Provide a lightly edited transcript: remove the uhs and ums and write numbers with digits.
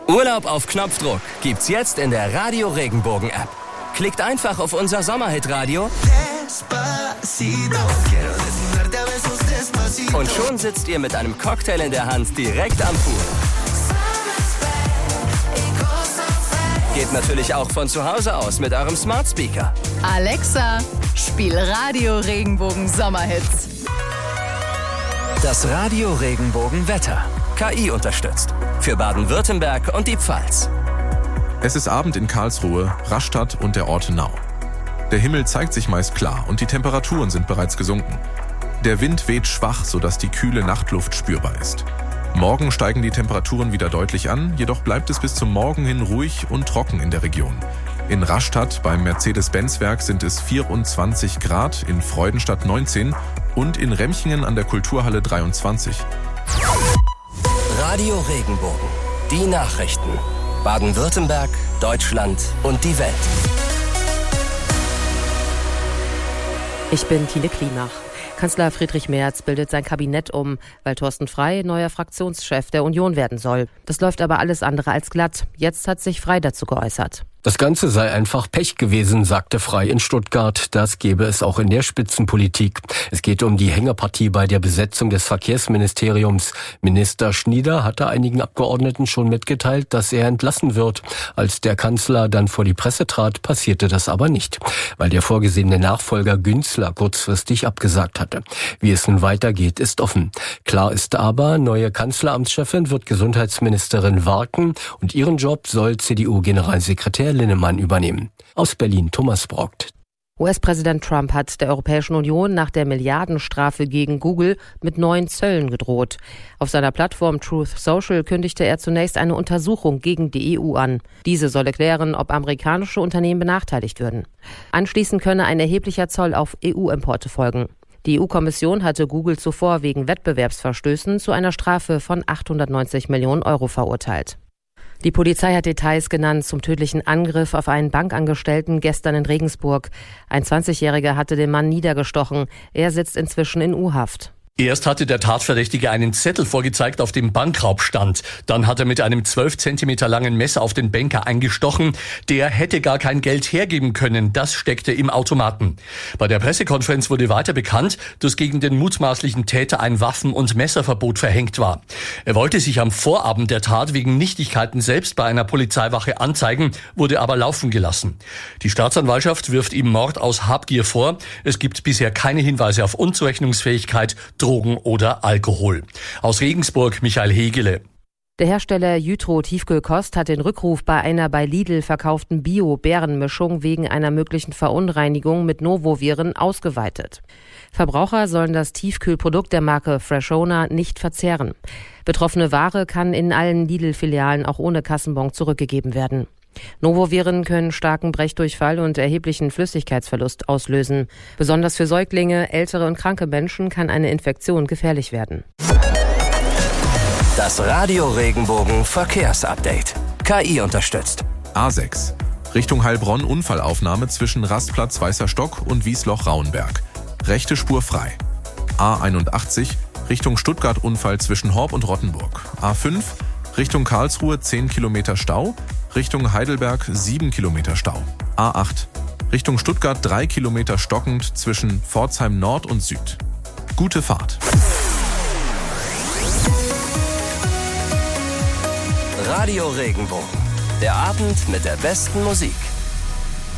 Urlaub auf Knopfdruck gibt's jetzt in der Radio Regenbogen App. Klickt einfach auf unser Sommerhit-Radio und schon sitzt ihr mit einem Cocktail in der Hand direkt am Pool. Geht natürlich auch von zu Hause aus mit eurem Smart Speaker. Alexa, spiel Radio Regenbogen Sommerhits. Das Radio Regenbogen Wetter. KI unterstützt. Für Baden-Württemberg und die Pfalz. Es ist Abend in Karlsruhe, Rastatt und der Ortenau. Der Himmel zeigt sich meist klar und die Temperaturen sind bereits gesunken. Der Wind weht schwach, sodass die kühle Nachtluft spürbar ist. Morgen steigen die Temperaturen wieder deutlich an, jedoch bleibt es bis zum Morgen hin ruhig und trocken in der Region. In Rastatt beim Mercedes-Benz-Werk sind es 24 Grad, in Freudenstadt 19 und in Remchingen an der Kulturhalle 23. Radio Regenbogen. Die Nachrichten. Baden-Württemberg, Deutschland und die Welt. Ich bin Tine Klimach. Kanzler Friedrich Merz bildet sein Kabinett um, weil Thorsten Frey neuer Fraktionschef der Union werden soll. Das läuft aber alles andere als glatt. Jetzt hat sich Frey dazu geäußert. Das Ganze sei einfach Pech gewesen, sagte Frey in Stuttgart. Das gäbe es auch in der Spitzenpolitik. Es geht um die Hängepartie bei der Besetzung des Verkehrsministeriums. Minister Schnieder hatte einigen Abgeordneten schon mitgeteilt, dass er entlassen wird. Als der Kanzler dann vor die Presse trat, passierte das aber nicht, weil der vorgesehene Nachfolger Günzler kurzfristig abgesagt hatte. Wie es nun weitergeht, ist offen. Klar ist aber, neue Kanzleramtschefin wird Gesundheitsministerin Warken und ihren Job soll CDU-Generalsekretär Linnemann übernehmen. Aus Berlin Thomas Brockt. US-Präsident Trump hat der Europäischen Union nach der Milliardenstrafe gegen Google mit neuen Zöllen gedroht. Auf seiner Plattform Truth Social kündigte er zunächst eine Untersuchung gegen die EU an. Diese solle klären, ob amerikanische Unternehmen benachteiligt würden. Anschließend könne ein erheblicher Zoll auf EU-Importe folgen. Die EU-Kommission hatte Google zuvor wegen Wettbewerbsverstößen zu einer Strafe von 890 Millionen Euro verurteilt. Die Polizei hat Details genannt zum tödlichen Angriff auf einen Bankangestellten gestern in Regensburg. Ein 20-Jähriger hatte den Mann niedergestochen. Er sitzt inzwischen in U-Haft. Erst hatte der Tatverdächtige einen Zettel vorgezeigt, auf dem Bankraub stand. Dann hat er mit einem 12 Zentimeter langen Messer auf den Banker eingestochen. Der hätte gar kein Geld hergeben können. Das steckte im Automaten. Bei der Pressekonferenz wurde weiter bekannt, dass gegen den mutmaßlichen Täter ein Waffen- und Messerverbot verhängt war. Er wollte sich am Vorabend der Tat wegen Nichtigkeiten selbst bei einer Polizeiwache anzeigen, wurde aber laufen gelassen. Die Staatsanwaltschaft wirft ihm Mord aus Habgier vor. Es gibt bisher keine Hinweise auf Unzurechnungsfähigkeit, Drogen oder Alkohol. Aus Regensburg Michael Hegele. Der Hersteller Jytro Tiefkühlkost hat den Rückruf bei einer bei Lidl verkauften Bio-Beerenmischung wegen einer möglichen Verunreinigung mit Novoviren ausgeweitet. Verbraucher sollen das Tiefkühlprodukt der Marke Freshona nicht verzehren. Betroffene Ware kann in allen Lidl-Filialen auch ohne Kassenbon zurückgegeben werden. Novoviren können starken Brechdurchfall und erheblichen Flüssigkeitsverlust auslösen. Besonders für Säuglinge, ältere und kranke Menschen kann eine Infektion gefährlich werden. Das Radio Regenbogen Verkehrsupdate. KI unterstützt. A6. Richtung Heilbronn Unfallaufnahme zwischen Rastplatz Weißer Stock und Wiesloch-Rauenberg. Rechte Spur frei. A81. Richtung Stuttgart Unfall zwischen Horb und Rottenburg. A5. Richtung Karlsruhe 10 Kilometer Stau. Richtung Heidelberg 7 Kilometer Stau. A8. Richtung Stuttgart 3 Kilometer stockend zwischen Pforzheim Nord und Süd. Gute Fahrt. Radio Regenbogen. Der Abend mit der besten Musik.